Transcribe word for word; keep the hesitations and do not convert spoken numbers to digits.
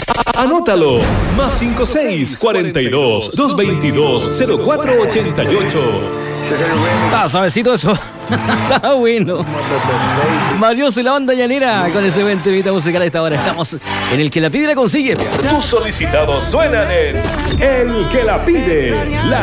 Anótalo. Más cinco seis cuarenta y dos, doscientos veintidós, cero cuatro ochenta y ocho. Está suavecito eso. Está bueno. Mario y la banda llanera con ese veinte temita musical a esta hora. Estamos en el que la pide y la consigue. Tus solicitados suenan en El que la pide. La